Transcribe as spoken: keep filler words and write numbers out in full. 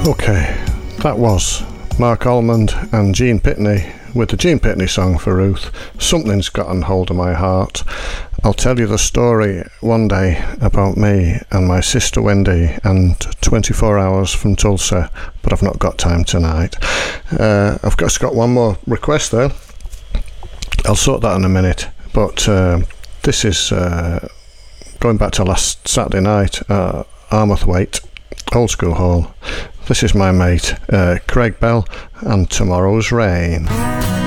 Okay, that was Mark Almond and Gene Pitney with the Gene Pitney song for Ruth, Something's Gotten Hold of My Heart. I'll tell you the story one day about me and my sister Wendy and twenty-four hours from Tulsa, but I've not got time tonight. Uh, I've just got one more request though. I'll sort that in a minute, but uh, this is uh, going back to last Saturday night at Armathwaite Old School Hall. This is my mate uh, Craig Bell and Tomorrow's Rain.